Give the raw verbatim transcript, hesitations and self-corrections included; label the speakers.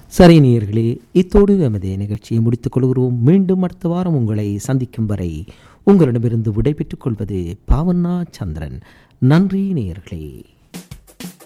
Speaker 1: சரி நேயர்களே, இத்தோடு எமது நிகழ்ச்சியை முடித்துக் கொள்கிறோம். மீண்டும் அடுத்த வாரம் உங்களை சந்திக்கும் வரை உங்களிடமிருந்து விடைபெற்றுக் கொள்வது பாவண்ணா சந்திரன். நன்றி நேயர்களே.